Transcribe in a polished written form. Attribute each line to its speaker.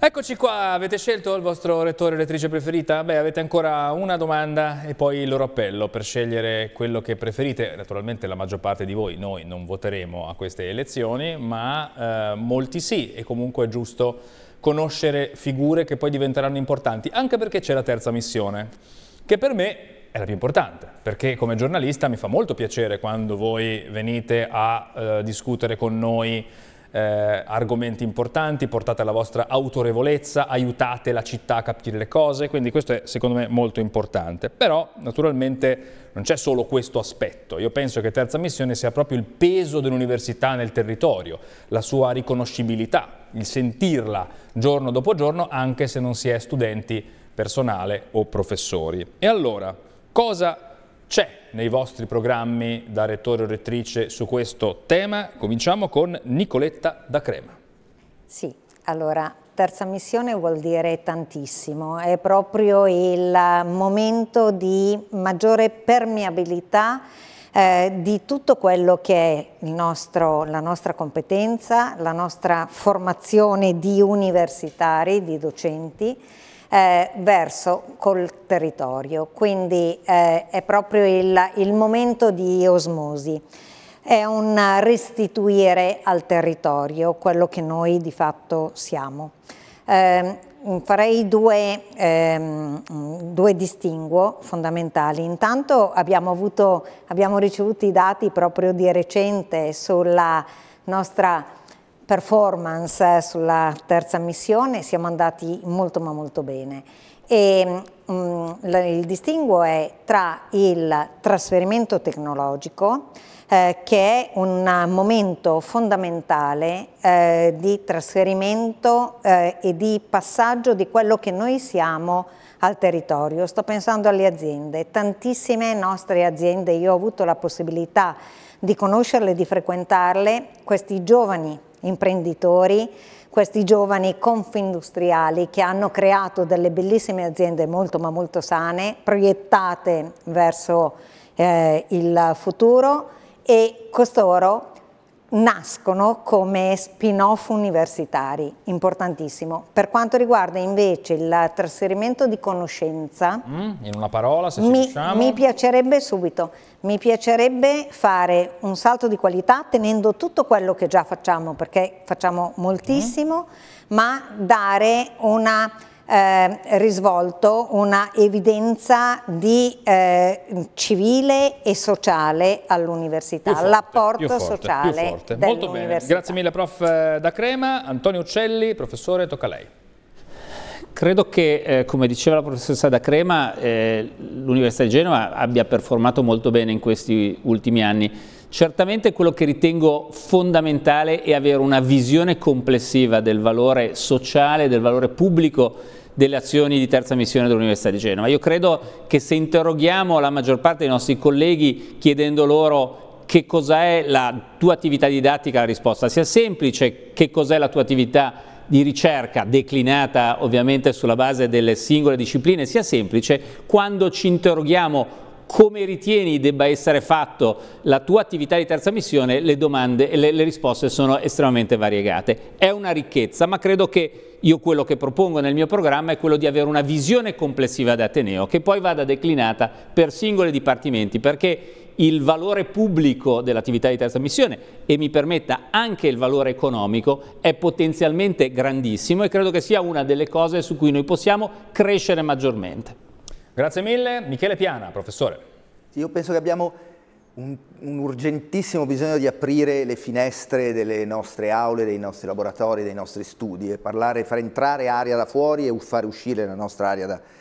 Speaker 1: Eccoci qua, avete scelto il vostro rettore o rettrice preferita? Beh, avete ancora una domanda e poi il loro appello per scegliere quello che preferite. Naturalmente la maggior parte di voi, noi non voteremo a queste elezioni, ma molti sì, e comunque è giusto conoscere figure che poi diventeranno importanti, anche perché c'è la terza missione, che per me è la più importante, perché come giornalista mi fa molto piacere quando voi venite a discutere con noi argomenti importanti, portate la vostra autorevolezza, aiutate la città a capire le cose, quindi questo è secondo me molto importante. Però naturalmente non c'è solo questo aspetto, io penso che terza missione sia proprio il peso dell'università nel territorio, la sua riconoscibilità, il sentirla giorno dopo giorno anche se non si è studenti, personale o professori. E allora, cosa c'è nei vostri programmi da rettore o rettrice su questo tema? Cominciamo con Nicoletta da Crema.
Speaker 2: Sì, allora, terza missione vuol dire tantissimo, è proprio il momento di maggiore permeabilità di tutto quello che è la nostra competenza, la nostra formazione di universitari, di docenti, verso col territorio, quindi è proprio il momento di osmosi, è un restituire al territorio quello che noi di fatto siamo. Farei due distinguo fondamentali. Intanto abbiamo ricevuto i dati proprio di recente sulla nostra performance sulla terza missione, siamo andati molto ma molto bene. E il distinguo è tra il trasferimento tecnologico, che è un momento fondamentale di trasferimento e di passaggio di quello che noi siamo al territorio. Sto pensando alle aziende, tantissime nostre aziende, io ho avuto la possibilità di conoscerle, di frequentarle, questi giovani imprenditori, questi giovani confindustriali che hanno creato delle bellissime aziende molto ma molto sane, proiettate verso il futuro, e costoro nascono come spin-off universitari, importantissimo. Per quanto riguarda invece il trasferimento di conoscenza,
Speaker 1: in una parola, se ci riusciamo.
Speaker 2: Mi piacerebbe subito, mi piacerebbe fare un salto di qualità tenendo tutto quello che già facciamo, perché facciamo moltissimo, ma dare una risvolto, una evidenza di civile e sociale all'università, l'apporto sociale dell'università.
Speaker 1: Molto bene, grazie mille prof. Da Crema. Antonio Uccelli, professore, tocca a lei.
Speaker 3: Credo che, come diceva la professoressa da Crema, l'Università di Genova abbia performato molto bene in questi ultimi anni. Certamente quello che ritengo fondamentale è avere una visione complessiva del valore sociale, del valore pubblico delle azioni di terza missione dell'Università di Genova. Io credo che se interroghiamo la maggior parte dei nostri colleghi chiedendo loro che cos'è la tua attività didattica, la risposta sia semplice: che cos'è la tua attività di ricerca, declinata ovviamente sulla base delle singole discipline, sia semplice. Quando ci interroghiamo come ritieni debba essere fatto la tua attività di terza missione, le domande e le risposte sono estremamente variegate. È una ricchezza, ma credo che io quello che propongo nel mio programma è quello di avere una visione complessiva d'Ateneo, che poi vada declinata per singoli dipartimenti, perché il valore pubblico dell'attività di terza missione, e mi permetta anche il valore economico, è potenzialmente grandissimo, e credo che sia una delle cose su cui noi possiamo crescere maggiormente.
Speaker 1: Grazie mille. Michele Piana, professore.
Speaker 4: Io penso che abbiamo un urgentissimo bisogno di aprire le finestre delle nostre aule, dei nostri laboratori, dei nostri studi, e far entrare aria da fuori e fare uscire la nostra aria